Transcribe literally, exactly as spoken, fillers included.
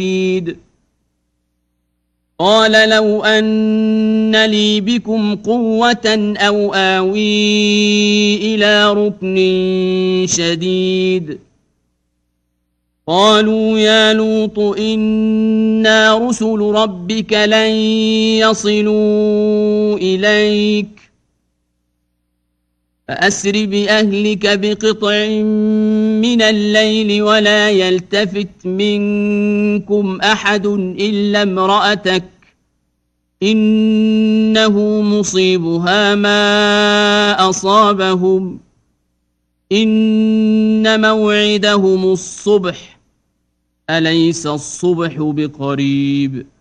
قال لو أن لي بكم قوة أو آوي إلى ركن شديد قالوا يا لوط إنا رسل ربك لن يصلوا إليك فأسر بأهلك بقطع من الليل ولا يلتفت منكم أحد إلا امرأتك إنه مصيبها ما أصابهم إن موعدهم الصبح أليس الصبح بقريب